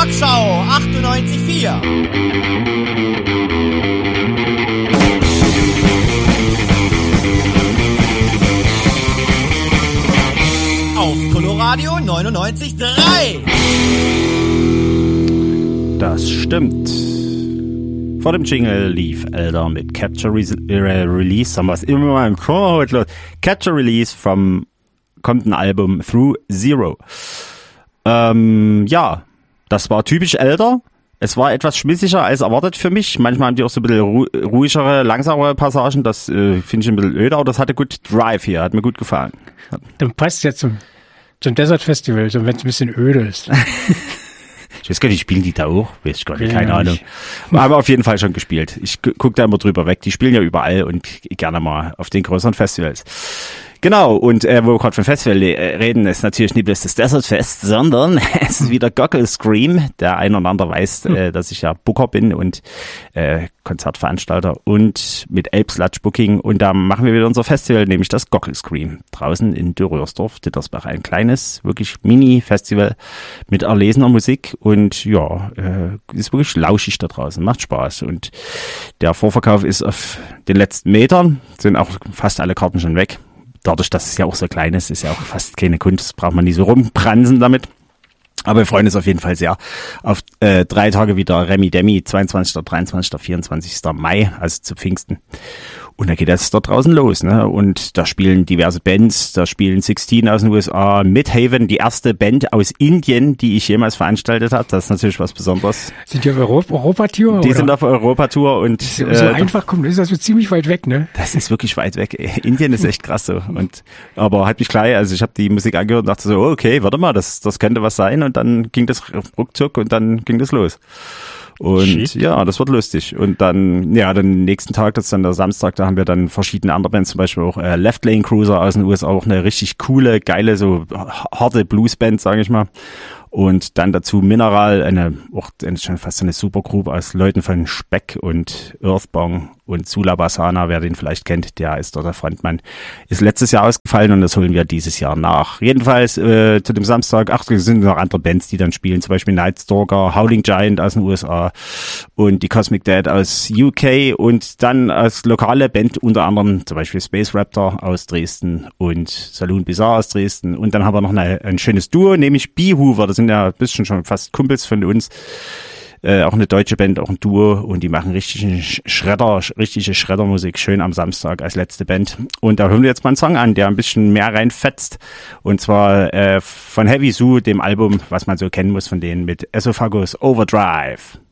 Rockschau 98.4. Auf Coloradio 99.3. Das stimmt. Vor dem Jingle lief Elder mit Capture Release, haben wir es immer mal im Chor heute los. Capture Release kommt ein Album Through Zero. Ja, das war typisch Elder. Es war etwas schmissiger als erwartet für mich. Manchmal haben die auch so ein bisschen ruhigere, langsamere Passagen. Das finde ich ein bisschen öder, aber das hatte gut Drive hier, hat mir gut gefallen. Dann passt es ja zum Desert Festival, so wenn es ein bisschen öde ist. Ich weiß gar nicht, spielen die da auch? Weiß ich gar nicht, keine Ahnung. Haben wir auf jeden Fall schon gespielt. Ich gucke da immer drüber weg. Die spielen ja überall und gerne mal auf den größeren Festivals. Genau, und wo wir gerade von Festival reden, ist natürlich nicht bloß das Desert Fest, sondern es ist wieder Goggle Scream. Der ein oder andere weiß, dass ich ja Booker bin und Konzertveranstalter und mit Elbslatsch Booking. Und da machen wir wieder unser Festival, nämlich das Goggle Scream. Draußen in Dürrörsdorf, Dittersbach. Ein kleines, wirklich Mini-Festival mit erlesener Musik. Und ja, ist wirklich lauschig da draußen, macht Spaß. Und der Vorverkauf ist auf den letzten Metern, sind auch fast alle Karten schon weg. Dadurch, dass es ja auch so klein ist, ist ja auch fast keine Kunst, braucht man nicht so rumbransen damit. Aber wir freuen uns auf jeden Fall sehr auf 3 Tage wieder Remi Demi, 22., 23., 24. Mai, also zu Pfingsten. Und da geht es dort draußen los, ne? Und da spielen diverse Bands, da spielen 16 aus den USA, Midhaven, die erste Band aus Indien, die ich jemals veranstaltet habe. Das ist natürlich was Besonderes. Sind die auf Europatour? Die sind auf Europatour und so einfach kommt, ist das so ziemlich weit weg, ne? Das ist wirklich weit weg. Indien ist echt krass so. Aber hat mich gleich, also ich habe die Musik angehört und dachte so, okay, warte mal, das könnte was sein. Und dann ging das ruckzuck und dann ging das los. Und Shit. Ja, das wird lustig. Und dann, ja, den nächsten Tag, das ist dann der Samstag, da haben wir dann verschiedene andere Bands, zum Beispiel auch Left Lane Cruiser aus den USA, auch eine richtig coole, geile, so harte Bluesband, sage ich mal. Und dann dazu Mineral, auch schon fast eine Supergroup aus Leuten von Speck und Earthbong und Sulabasana, wer den vielleicht kennt, der ist dort der Frontmann. Ist letztes Jahr ausgefallen und das holen wir dieses Jahr nach. Jedenfalls zu dem Samstag, es sind noch andere Bands, die dann spielen, zum Beispiel Nightstalker, Howling Giant aus den USA und die Cosmic Dead aus UK und dann als lokale Band unter anderem zum Beispiel Space Raptor aus Dresden und Saloon Bizarre aus Dresden. Und dann haben wir noch ein schönes Duo, nämlich Beehoover, das sind ja ein bisschen schon fast Kumpels von uns. Auch eine deutsche Band, auch ein Duo und die machen richtige Schreddermusik, schön am Samstag als letzte Band. Und da hören wir jetzt mal einen Song an, der ein bisschen mehr reinfetzt und zwar von Heavy Zoo, dem Album, was man so kennen muss von denen mit Esophagus Overdrive.